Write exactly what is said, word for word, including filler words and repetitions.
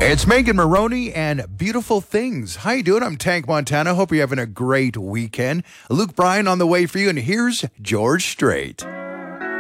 It's Megan Maroney and Beautiful Things. How you doing? I'm Tank Montana. Hope you're having a great weekend. Luke Bryan on the way for you, and here's George Strait.